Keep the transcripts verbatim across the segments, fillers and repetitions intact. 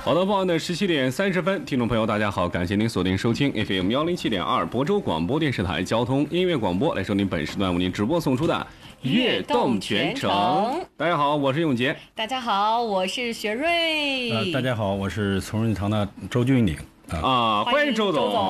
好的，傍晚的十七点三十分，听众朋友大家好，感谢您锁定收听 F M 幺零七点二亳州广播电视台交通音乐广播，来收听本时段为您直播送出的悦动全程。大家好，我是永杰。 大家好，我是雪瑞。 呃，大家好，我是从润堂的周俊岭。 啊，啊欢迎周总。 周总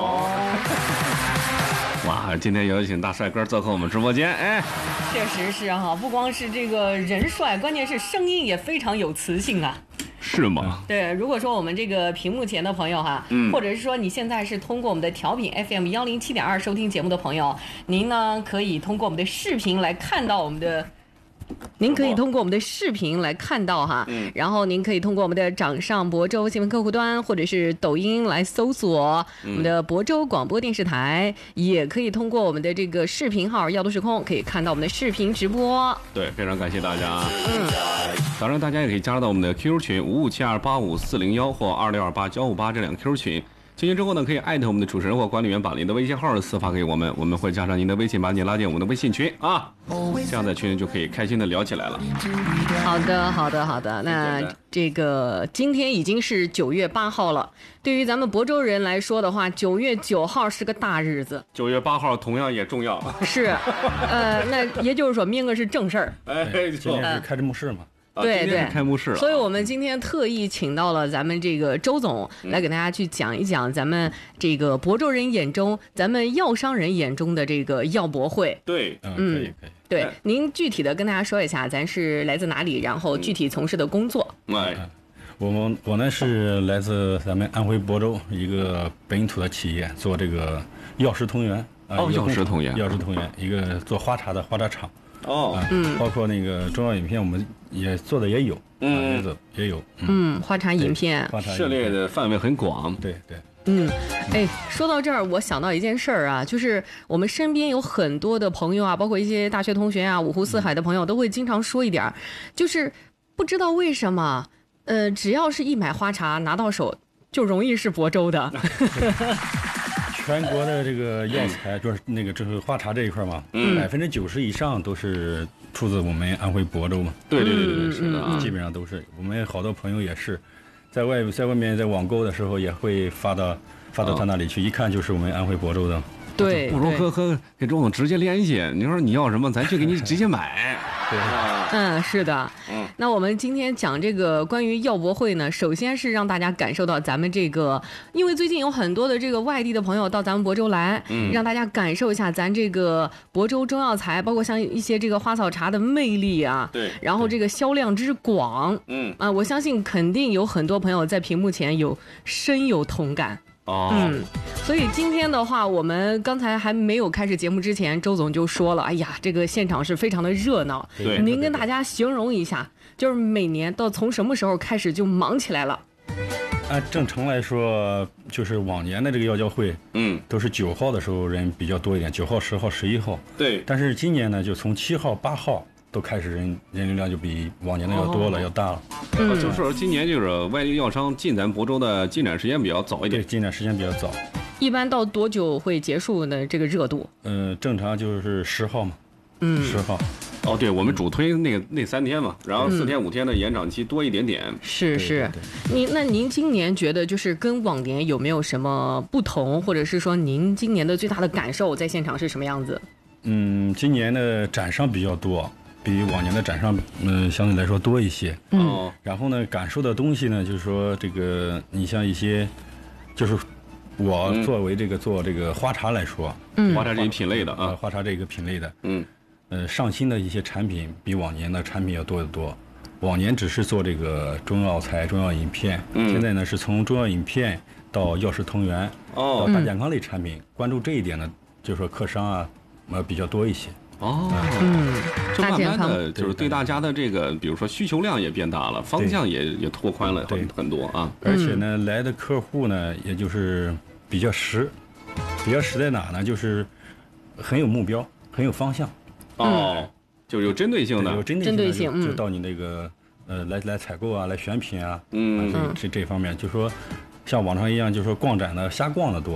哇，今天有请大帅哥做客我们直播间，哎， 确实是哈，不光是这个人帅，关键是声音也非常有磁性啊。 是吗？ 对，如果说我们这个屏幕前的朋友哈，嗯，或者是说你现在是通过我们的调频 F M 幺零七点二收听节目的朋友，您呢可以通过我们的视频来看到我们的。您可以通过我们的视频来看到哈，嗯，然后您可以通过我们的掌上亳州新闻客户端或者是抖音来搜索我们的亳州广播电视台，嗯，也可以通过我们的这个视频号要度时空可以看到我们的视频直播。 对，非常感谢大家。嗯，当然大家也可以加入到我们的 Q Q 群五五七二八五四零幺或二六二八九五八这两个 Q Q 群。进群之后呢，可以艾特我们的主持人或管理员，把您的微信号私发给我们，我们会加上您的微信，把你拉进我们的微信群啊，这样在群里就可以开心的聊起来了。 好的，好的，好的。那这个今天已经是九月八号了，对于咱们亳州人来说的话，九月九号是个大日子。 九月八号同样也重要。 是，呃，那也就是说，明个是正事儿。 哎，今天是开幕式嘛。 对对， 开幕式， 所以我们今天特意请到了咱们这个周总来给大家去讲一讲咱们这个亳州人眼中、咱们药商人眼中的这个药博会。 对， 嗯，可以可以。 对，您具体的跟大家说一下，咱是来自哪里，然后具体从事的工作。 哎， 我们我呢是来自咱们安徽亳州一个本土的企业，做这个药食同源。 哦，药食同源， 药食同源，一个做花茶的花茶厂。 哦， 嗯， 包括那个中药饮片，我们也做的也有，嗯，也也有， 嗯，花茶饮片， 涉猎的范围很广， 对对， 嗯，哎，说到这儿，我想到一件事儿啊，就是我们身边有很多的朋友啊，包括一些大学同学啊，五湖四海的朋友，都会经常说一点，就是不知道为什么，呃，只要是一买花茶拿到手，就容易是亳州的。 全国的这个药材，就是那个就是花茶这一块嘛，百分之九十以上都是出自我们安徽亳州嘛。 对对对对，是的啊， 基本上都是。我们好多朋友也是，在外在外面在网购的时候也会发到发到他那里去，一看就是我们安徽亳州的。 对， 不如和和给周总直接联系，你说你要什么，咱去给你直接买。 对， 嗯，是的。嗯，那我们今天讲这个关于药博会呢，首先是让大家感受到咱们这个，因为最近有很多的这个外地的朋友到咱们亳州来，嗯，让大家感受一下咱这个亳州中药材，包括像一些这个花草茶的魅力啊。 对。 然后这个销量之广，嗯啊，我相信肯定有很多朋友在屏幕前有深有同感。 哦， 嗯，所以今天的话，我们刚才还没有开始节目之前，周总就说了，哎呀，这个现场是非常的热闹。 对， 您跟大家形容一下，就是每年到从什么时候开始就忙起来了？ 按正常来说，就是往年的这个药交会，嗯，都是九号的时候人比较多一点，九号、十号、十一号。 对。 但是今年呢，就从七号、八号。都开始人人流量就比往年的要多了，哦，要大了。 嗯，就是说今年就是外地药商进咱亳州的进展时间比较早一点。 对，进展时间比较早。 一般到多久会结束呢？这个热度？ 嗯、呃，正常就是十号嘛。 嗯， 十号。 哦，对，我们主推那个那三天嘛，然后四天五天的延长期多一点点。 是是，您那您今年觉得就是跟往年有没有什么不同，或者是说您今年的最大的感受在现场是什么样子？ 嗯，今年的展商比较多。比往年的展商，嗯、呃，相对来说多一些。 嗯， 然后呢，感受的东西呢，就是说这个，你像一些，就是我作为这个、嗯、做这个花茶来说， 嗯， 花茶这一品类的啊， 花茶这个品类的， 嗯， 呃，上新的一些产品比往年的产品要多得多。往年只是做这个中药材、中药饮片，嗯，现在呢是从中药饮片到药食同源， 哦， 到大健康类产品，嗯、关注这一点呢，就是说客商啊，呃，比较多一些。 哦， 嗯， 就慢慢的就是对大家的这个，比如说需求量也变大了，方向也也拓宽了很很多啊。 而且呢，来的客户呢，也就是比较实，比较实在哪呢？就是很有目标，很有方向。 哦，就有针对性的， 有针对性的， 就到你那个呃来来采购啊，来选品啊， 嗯， 这这这方面，就说像往常一样，就说逛展的瞎逛的多。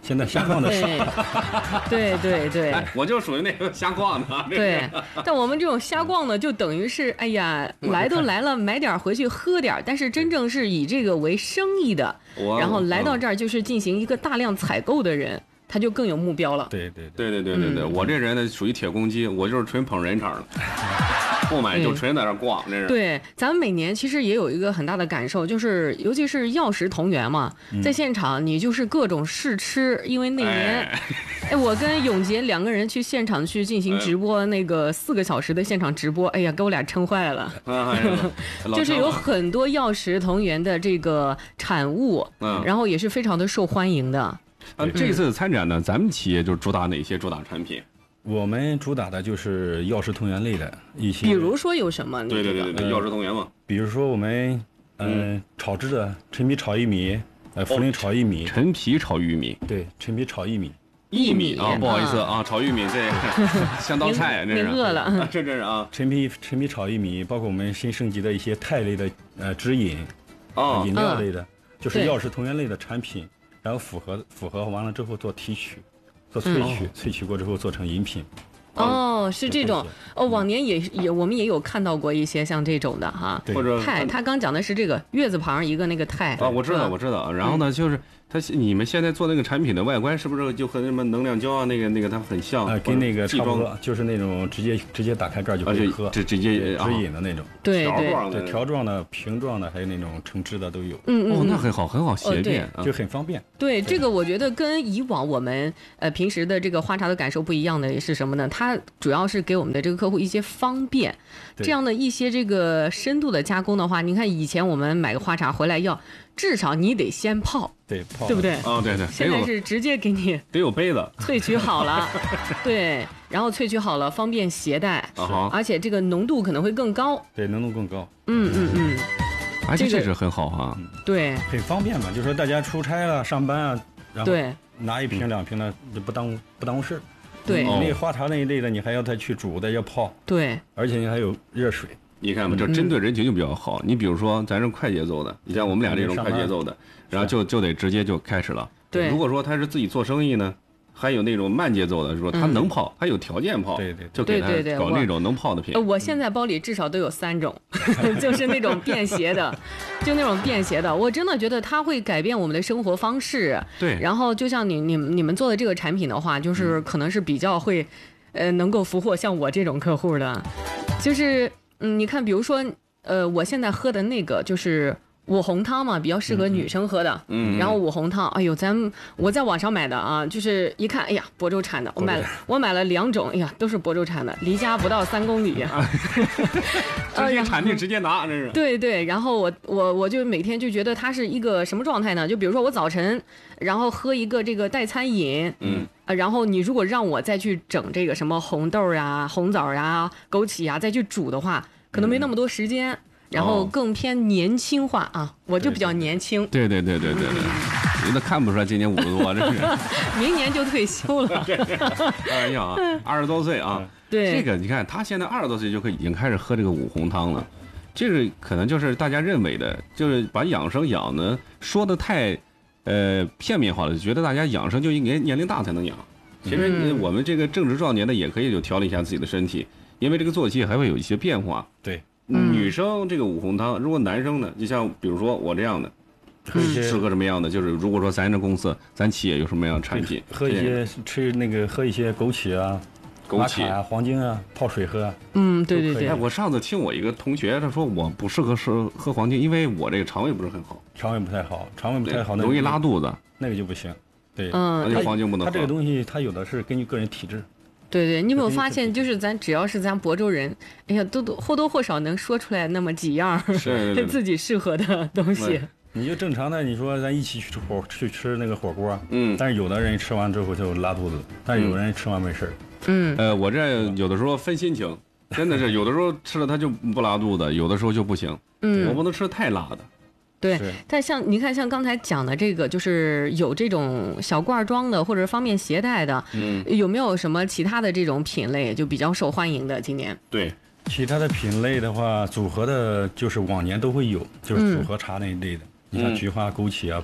现在瞎逛的少。 对对对， 哎，我就属于那个瞎逛的。 对，但我们这种瞎逛呢，就等于是，哎呀，来都来了，买点回去喝点，但是真正是以这个为生意的，然后来到这儿就是进行一个大量采购的人，他就更有目标了。 对对对对对对对，我这人呢属于铁公鸡，我就是纯捧人场的。不买就纯在那逛，这是。 对，咱们每年其实也有一个很大的感受，就是尤其是药食同源嘛，在现场你就是各种试吃，因为那年，哎，哎我跟永杰两个人去现场去进行直播，那个四个小时的现场直播，哎呀，给我俩撑坏了。就是有很多药食同源的这个产物，嗯，然后也是非常的受欢迎的。 呃，这次参展呢，咱们企业就主打哪些主打产品？ 我们主打的就是药食同源类的一些， 比如说有什么？ 对对对对，药食同源嘛。 比如说我们嗯、呃、炒制的陈皮炒薏米，呃涪陵炒薏米， 陈皮炒玉米， 对，陈皮炒薏米， 薏米啊，不好意思啊，炒玉米这像道菜，这是饿了， 这真是啊。 陈皮陈皮炒薏米，包括我们新升级的一些肽类的呃直饮，啊饮料类的，就是药食同源类的产品，然后复合复合完了之后做提取。做萃取，萃取过之后做成饮品。 哦，是这种哦，往年也也我们也有看到过一些像这种的哈， 或者肽，他刚讲的是这个月字旁一个那个肽啊，我知道我知道。然后呢，就是它你们现在做那个产品的外观是不是就和什么能量胶啊那个那个它很像？ 啊，跟那个差不多，就是那种直接直接打开盖就可以喝， 直直接直饮的那种。 对对对，条状的、瓶状的，还有那种成支的都有。 嗯嗯， 哦，那很好，很好携便， 就很方便。 对，这个我觉得跟以往我们呃平时的这个花茶的感受不一样的是什么呢？它主要是给我们的这个客户一些方便，这样的一些这个深度的加工的话，你看以前我们买个花茶回来要至少你得先泡， 对泡， 对不对？ 哦，对对， 现在是直接给你得有杯子萃取好了，对，然后萃取好了方便携带，而且这个浓度可能会更高， 对，浓度更高， 嗯嗯嗯， 而且这是很好哈， 对， 很方便嘛，就是说大家出差了、上班啊，然后对拿一瓶两瓶的就不耽误不耽误事儿。 对， 那个花茶那一类的，你还要再去煮，再要泡， 对， 而且你还有热水。 你看嘛，这针对人群就比较好。你比如说，咱是快节奏的，你像我们俩这种快节奏的，然后就就得直接就开始了。 对， 如果说他是自己做生意呢，还有那种慢节奏的，说他能泡，他有条件泡， 对对， 就给他搞那种能泡的品。 我现在包里至少都有三种，就是那种便携的，就那种便携的，我真的觉得它会改变我们的生活方式。 对， 然后就像你你你们做的这个产品的话，就是可能是比较会，呃，能够俘获像我这种客户的，就是嗯，你看，比如说。呃，我现在喝的那个就是五红汤嘛，比较适合女生喝的。嗯，然后五红汤，哎呦，咱我在网上买的啊，就是一看，哎呀，亳州产的，我买了，我买了两种，哎呀，都是亳州产的，离家不到三公里。 直接产地直接拿，这是。 对对，然后我我我就每天就觉得它是一个什么状态呢？就比如说我早晨，然后喝一个这个代餐饮，嗯，呃，然后你如果让我再去整这个什么红豆呀、红枣呀、枸杞呀，再去煮的话。可能没那么多时间，然后更偏年轻化啊，我就比较年轻。 对对对对对对，你都看不出来今年五十多，这是。 明年就退休了。 开玩笑啊，二十多岁啊。 对。 这个你看，他现在二十多岁就可以已经开始喝这个五红汤了，这个可能就是大家认为的，就是把养生养呢说的太，呃片面化了，觉得大家养生就应该年龄大才能养。其实我们这个正值壮年的也可以就调理一下自己的身体。因为这个作息还会有一些变化， 对， 女生这个五红汤，如果男生呢，就像比如说我这样的，适合什么样的？就是如果说咱这公司、咱企业有什么样的产品， 喝一些吃那个喝一些枸杞啊、 枸杞啊、黄精啊，泡水喝。 嗯，对对对。 哎，我上次听我一个同学他说我不适合喝喝黄精，因为我这个肠胃不是很好， 肠胃不太好，肠胃不太好， 容易拉肚子， 那个就不行。对， 嗯， 那黄精不能喝。 它这个东西它有的是根据个人体质。 对对，你有没有发现，就是咱只要是咱亳州人，哎呀，都都或多或少能说出来那么几样是自己适合的东西。 你就正常的，你说咱一起去吃火去吃那个火锅， 嗯， 但是有的人吃完之后就拉肚子，但是有人吃完没事嗯， 呃，我这有的时候分心情，真的是有的时候吃了它就不拉肚子，有的时候就不行， 嗯， 我不能吃太辣的。 对，但像你看，像刚才讲的这个，就是有这种小罐装的或者方便携带的， 嗯， 有没有什么其他的这种品类就比较受欢迎的？今年对， 其他的品类的话，组合的就是往年都会有，就是组合茶那一类的， 嗯、 你像菊花、枸杞啊、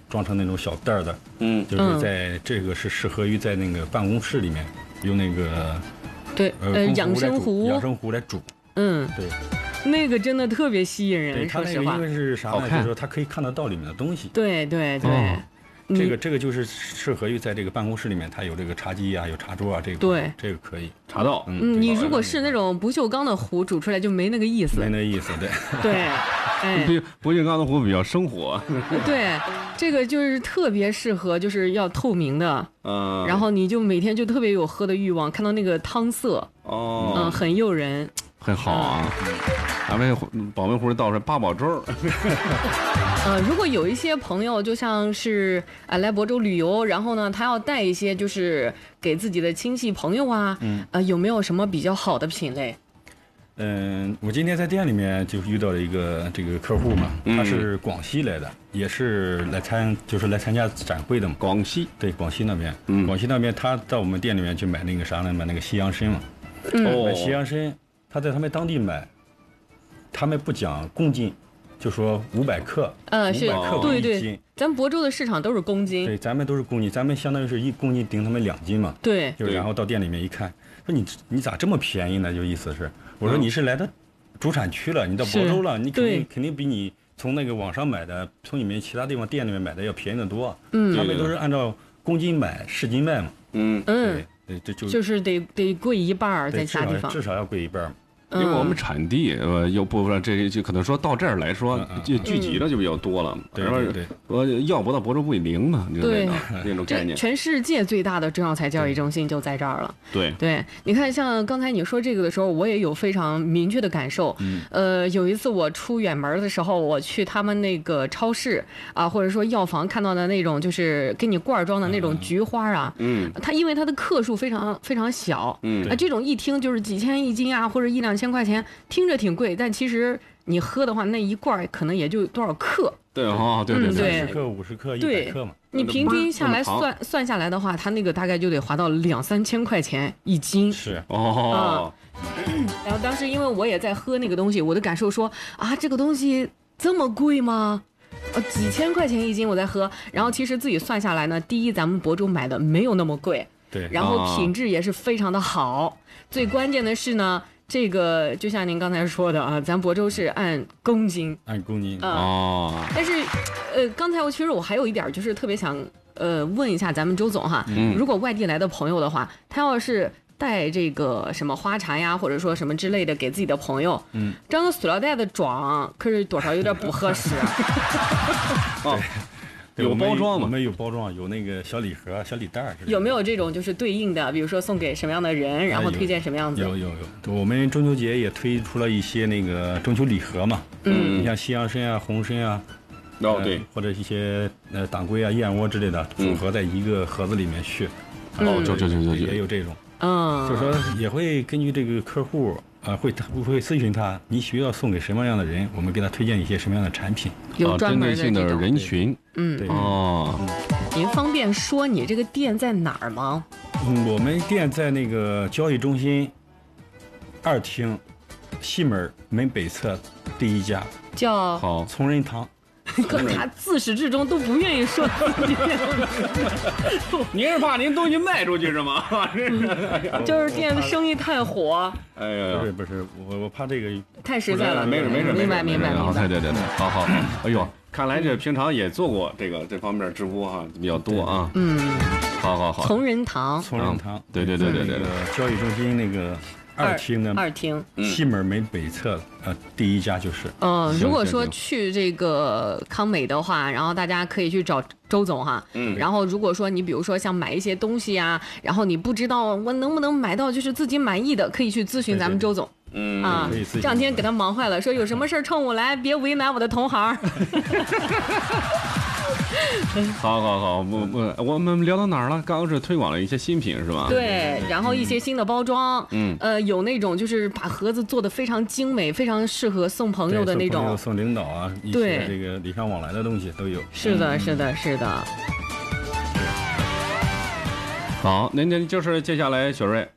装成那种小袋儿的， 嗯， 就是在这个是适合于在那个办公室里面用那个对呃养生壶养生壶来煮， 嗯， 对， 那个真的特别吸引人， 对，它那个因为是啥呢？就是说它可以看得到里面的东西， 对对对。 哦这个这个就是适合于在这个办公室里面，它有这个茶几啊，有茶桌啊，这个对， 这个可以茶道。 嗯，你如果是那种不锈钢的壶煮出来就没那个意思， 没那个意思，对对，哎， 不锈钢的壶比较生活。 对，这个就是特别适合，就是要透明的，嗯，然后你就每天就特别有喝的欲望，看到那个汤色，哦，嗯，很诱人， 很好啊。咱们保温壶倒出来八宝粥。 呃，如果有一些朋友就像是啊、呃、来亳州旅游，然后呢他要带一些就是给自己的亲戚朋友啊，嗯，呃有没有什么比较好的品类？ 嗯，我今天在店里面就遇到了一个这个客户嘛， 嗯、 他是广西来的，也是来参就是来参加展会的嘛。 广西对，广西那边， 嗯， 广西那边他到我们店里面去买那个啥呢？买那个西洋参嘛， 嗯， 买西洋参，他在他们当地买，他们不讲公斤。就说五百克， 呃，是，对对，咱亳州的市场都是公斤， 对，咱们都是公斤，咱们相当于是一公斤顶他们两斤嘛， 对， 就然后到店里面一看，说你你咋这么便宜呢？就意思是，我说你是来到主产区了，你到亳州了，你肯定肯定比你从那个网上买的，从你们其他地方店里面买的要便宜得多， 嗯， 他们都是按照公斤买，市斤卖嘛， 嗯嗯， 对，这就就是得得贵一半在其他地方， 至少要贵一半。 因为我们产地呃又不说这就可能说到这儿来说就聚集的就比较多了， 对对对， 说要不到亳州不灵嘛， 对那种概念。 全世界最大的中药材交易中心就在这儿了。 对对，你看像刚才你说这个的时候，我也有非常明确的感受。 嗯， 呃，有一次我出远门的时候，我去他们那个超市啊，或者说药房看到的那种就是给你罐装的那种菊花啊， 嗯， 它因为它的克数非常非常小， 嗯， 啊，这种一听就是几千一斤啊，或者一两千块钱。听着挺贵，但其实你喝的话，那一罐可能也就多少克。 对哦，对对对， 三十克、五十克、一百克嘛。 你平均下来算算下来的话，它那个大概就得花到两三千块钱一斤。 是哦、 嗯。然后当时因为我也在喝那个东西，我的感受说啊，这个东西这么贵吗？呃，几千块钱一斤我在喝，然后其实自己算下来呢，第一咱们亳州买的没有那么贵， 对， 然后品质也是非常的好，哦、最关键的是呢。这个就像您刚才说的啊，咱亳州是按公斤， 按公斤哦、 嗯。但是，呃，刚才我其实我还有一点就是特别想呃问一下咱们周总哈， 嗯、 如果外地来的朋友的话，他要是带这个什么花茶呀，或者说什么之类的给自己的朋友， 嗯， 装个塑料袋子装，可是多少有点不合适。 哦。有包装吗？ 我们有包装，有那个小礼盒、小礼袋。 有没有这种就是对应的，比如说送给什么样的人，然后推荐什么样子？ 有有有，我们中秋节也推出了一些那个中秋礼盒嘛。 嗯， 你像西洋参啊、红参啊， 哦对， 或者一些呃党龟啊、燕窝之类的，组合在一个盒子里面去。 哦，就就就就也有这种。 嗯， 就是说也会根据这个客户。啊，会他会咨询他，你需要送给什么样的人，我们给他推荐一些什么样的产品， 有专门的针对性的人群。 嗯， 对哦。 您方便说你这个店在哪儿吗？ 嗯，我们店在那个交易中心二厅西门门北侧第一家， 叫好从仁堂。 可他自始至终都不愿意说自己店。 您是怕您东西卖出去是吗？ 就是店的生意太火。 哎呀， 不是不是，我我怕这个太实在了。 没事没事， 明白明白明白。 对对对对，好好。哎呦，看来这平常也做过这个这方面直播哈，比较多啊。 嗯， 好好好。 从仁堂， 从仁堂， 对对对对对， 交易中心那个。二厅呢？ 二厅西门门北侧，呃，第一家就是。 嗯，如果说去这个康美的话，然后大家可以去找周总哈。 嗯。 然后如果说你比如说像买一些东西啊，然后你不知道我能不能买到就是自己满意的，可以去咨询咱们周总。 嗯啊，这两天给他忙坏了，说有什么事儿冲我来，别为难我的同行。 好好好，我我我们聊到哪儿了？刚刚是推广了一些新品是吧？ 对，然后一些新的包装， 嗯， 呃，有那种就是把盒子做的非常精美，非常适合送朋友的那种， 送领导啊，一些这个礼尚往来的东西都有。 是的，是的，是的。 好，那那就是接下来小瑞啊，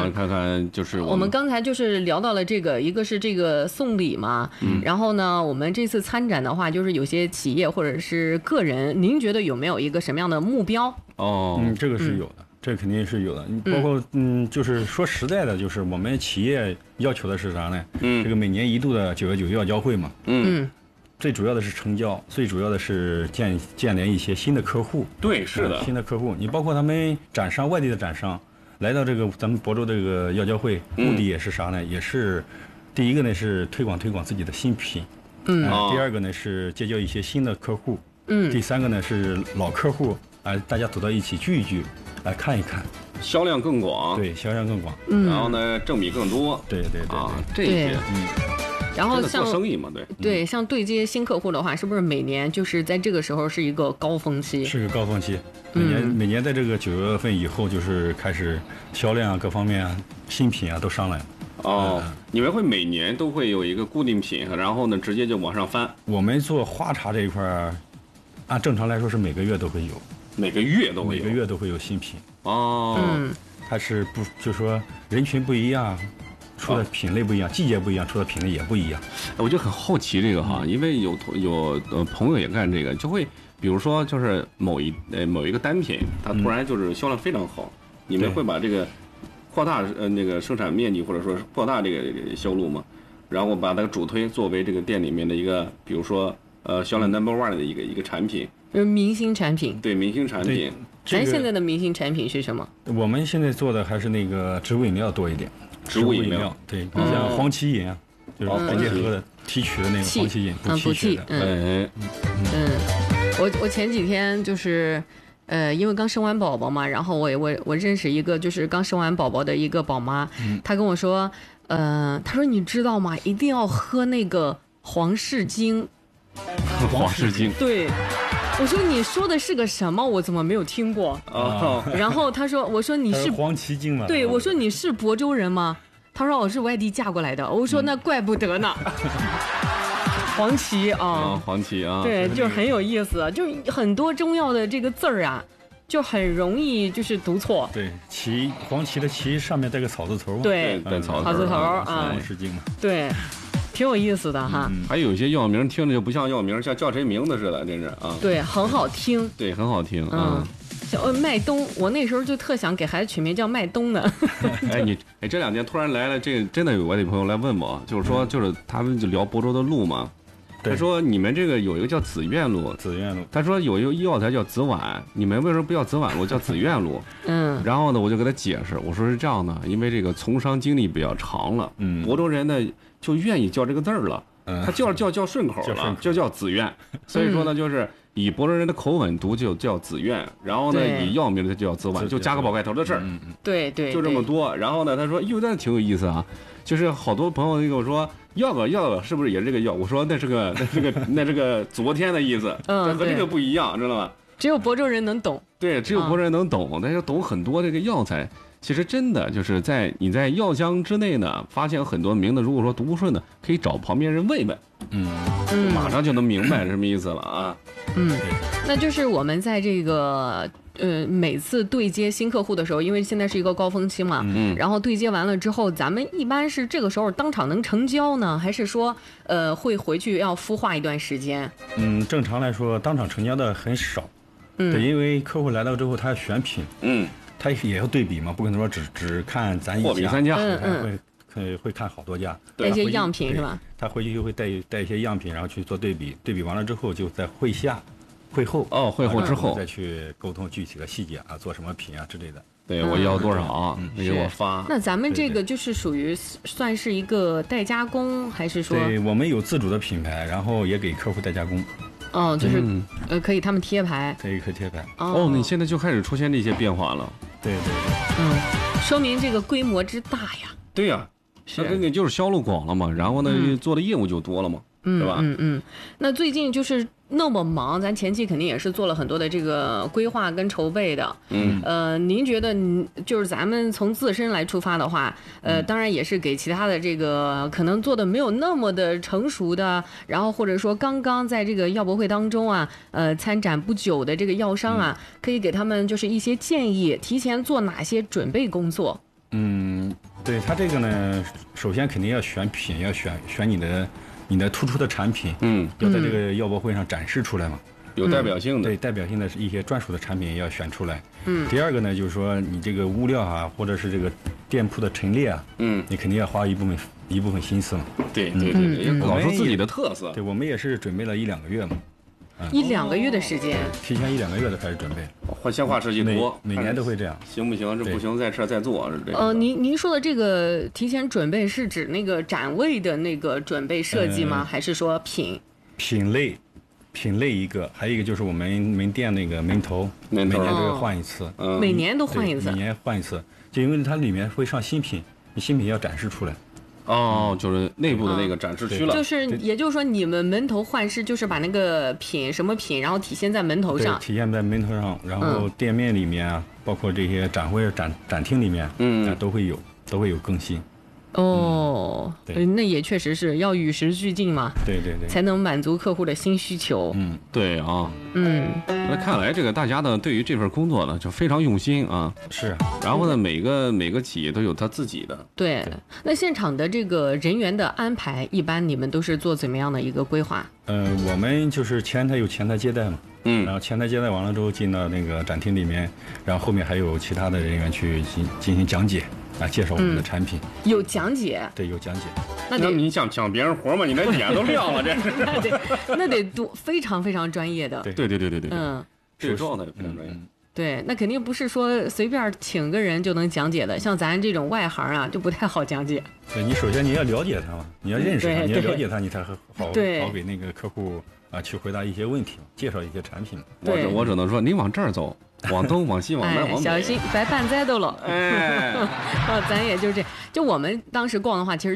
们看看就是我们刚才就是聊到了这个，一个是这个送礼嘛，嗯，然后呢，我们这次参展的话，就是有些企业或者是个人，您觉得有没有一个什么样的目标？ 哦， 嗯，这个是有的。嗯，这肯定是有的，包括嗯，就是说实在的，就是我们企业要求的是啥呢？嗯，这个每年一度的九月九要交会嘛， 嗯， 最主要的是成交，最主要的是建建联一些新的客户。 对，是的， 新的客户，你包括他们展商，外地的展商来到这个咱们亳州这个要交会，目的也是啥呢？也是第一个呢是推广推广自己的新品，嗯，第二个呢是结交一些新的客户，嗯，第三个呢是老客户啊，大家走到一起聚一聚。来看一看， 销量更广， 对，销量更广， 嗯，然后呢，挣米更多， 对对对啊，这些，嗯， 然后像做生意嘛，对对，像对接新客户的话，是不是每年就是在这个时候是一个高峰期？ 是个高峰期，每年、嗯、每年在这个九月份以后，就是开始销量啊，各方面啊，新品啊都上来了。 哦、嗯，你们会每年都会有一个固定品，然后呢，直接就往上翻。 我们做花茶这一块，按正常来说是每个月都会有。 每个月都会有， 每个月都会有新品哦。 嗯， 它是不就说人群不一样，出的品类不一样，哦、季节不一样，出的品类也不一样。 我就很好奇这个哈，嗯、因为有有呃朋友也干这个，就会比如说就是某一呃某一个单品，它突然就是销量非常好，嗯、你们会把这个扩大呃那个生产面积或者说扩大这个销路吗？然后把它主推作为这个店里面的一个，比如说呃销量 number one 的一个一个产品。 就是明星产品， 对明星产品。 咱现在的明星产品是什么？ 我们现在做的还是那个植物饮料多一点。 植物饮料， 对，你像黄芪饮啊，就是直接喝的提取的那个黄芪饮， 不提的。 嗯嗯，我我前几天就是，呃，因为刚生完宝宝嘛，然后我我我认识一个就是刚生完宝宝的一个宝妈，她跟我说，呃，她说你知道吗？一定要喝那个黄氏精。 黄氏精， 对，我说你说的是个什么？我怎么没有听过？ 哦， 然后他说，我说你是黄芪精吗？ 对，我说你是亳州人吗？他说我是外地嫁过来的。我说那怪不得呢。黄芪啊、 哦，黄芪啊， 对，就是很有意思，就是很多中药的这个字儿啊，就很容易就是读错。 对，芪黄芪的芪上面带个草字头嘛， 对， 带草草字头啊， 黄氏精嘛， 对。挺有意思的哈、 嗯，还有一些药名听着就不像药名，像叫谁名字似的，真是啊。 对，很好听。 对，很好听。 嗯，像呃麦冬，我那时候就特想给孩子取名叫麦冬呢。 哎，你哎，这两天突然来了，这个真的有外地朋友来问我，就是说，就是他们就聊亳州的路嘛。他说你们这个有一个叫紫苑路， 紫苑路。 他说有一个药材叫紫菀，你们为什么不叫紫菀路，叫紫苑路？ 嗯。 然后呢，我就给他解释，我说是这样的，因为这个从商经历比较长了，嗯，亳州人呢就愿意叫这个字儿了。他叫叫叫顺口了，就叫紫苑，所以说呢，就是以亳州人的口吻读就叫紫苑，然后呢以药名的就叫紫菀，就加个宝盖头的事儿。 对对， 就这么多。然后呢，他说哟，那挺有意思啊，就是好多朋友跟我说要个要个是不是也是这个药？我说那是个那是个那是个昨天的意思， 嗯， 和这个不一样，知道吗？ 只有亳州人能懂。 对，只有亳州人能懂，但是懂很多这个药材。其实真的就是在你在药箱之内呢，发现很多名字，如果说读不顺的，可以找旁边人问问，嗯，马上就能明白是什么意思了啊。 嗯，那就是我们在这个呃每次对接新客户的时候，因为现在是一个高峰期嘛，嗯，然后对接完了之后，咱们一般是这个时候当场能成交呢，还是说呃会回去要孵化一段时间？ 嗯，正常来说当场成交的很少，嗯，对，因为客户来到之后他要选品，嗯。他也要对比嘛，不可能说只只看咱一家， 货比三家， 嗯嗯， 会会会看好多家， 带一些样品是吧？ 他回去就会带带一些样品，然后去做对比，对比完了之后就在会下、会后哦，会后之后再去沟通具体的细节啊，做什么品啊之类的。 对，我要多少，你给我发。 那咱们这个就是属于算是一个代加工，还是说？ 对，我们有自主的品牌，然后也给客户代加工。 哦，就是、嗯、呃，可以他们贴牌， 可以可以贴牌。 哦，你现在就开始出现这些变化了。 对对对， 嗯，说明这个规模之大呀。 对呀、啊，那这个就是销路广了嘛，然后呢、嗯、做的业务就多了嘛， 嗯、 对吧？ 嗯嗯。那最近就是那么忙，咱前期肯定也是做了很多的这个规划跟筹备的。嗯。呃，您觉得就是咱们从自身来出发的话，呃，当然也是给其他的这个可能做的没有那么的成熟的，然后或者说刚刚在这个药博会当中啊，呃，参展不久的这个药商啊，嗯、可以给他们就是一些建议，提前做哪些准备工作？ 嗯， 对它这个呢，首先肯定要选品，要选选你的你的突出的产品， 嗯， 要在这个药博会上展示出来嘛。 有代表性的， 对代表性的一些专属的产品也要选出来。 嗯， 第二个呢，就是说你这个物料啊，或者是这个店铺的陈列啊， 嗯， 你肯定要花一部分一部分心思嘛。 对对对对，搞出自己的特色。 对，我们也是准备了一两个月嘛， 一两个月的时间， 提前一两个月就开始准备。 换鲜花设计多， 每年都会这样。 行不行？这不行，再吃再做。 呃，您您说的这个提前准备是指那个展位的那个准备设计吗？还是说品？ 品类。品类一个，还有一个就是我们门店那个门头，每年都要换一次， 嗯、每年都换一次， 每年换一次，就因为它里面会上新品，你新品要展示出来。 哦，就是内部的那个展示区了。 就是，也就是说，你们门头换是就是把那个品什么品，然后体现在门头上， 体现在门头上，然后店面里面啊，嗯、包括这些展会展展厅里面，嗯，都会有，都会有更新。 哦、嗯，那也确实是要与时俱进嘛， 对对对， 才能满足客户的新需求。 嗯，对啊， 嗯， 那看来这个大家呢，对于这份工作呢，就非常用心啊。 是， 然后呢，每个每个企业都有他自己的。 对，对那现场的这个人员的安排，一般你们都是做怎么样的一个规划？ 嗯、呃，我们就是前台有前台接待嘛， 嗯， 然后前台接待完了之后进到那个展厅里面，然后后面还有其他的人员去进进行讲解。啊，介绍我们的产品， 嗯、有讲解， 对，有讲解。 那得你想抢别人活吗？你那眼都亮了，这那得那得多非常非常专业的。 对对对对对对， 嗯， 这个状态非常专业。 嗯、 对，那肯定不是说随便请个人就能讲解的，像咱这种外行啊，就不太好讲解。 对你首先你要了解他嘛，你要认识他，你要了解他，你才好好对好给那个客户啊去回答一些问题，介绍一些产品。 我只我只能说，你往这儿走。往东、往西、往南、往北， 小心别绊栽都了。 哎， 哦，咱也就是这，就我们当时逛的话，其实。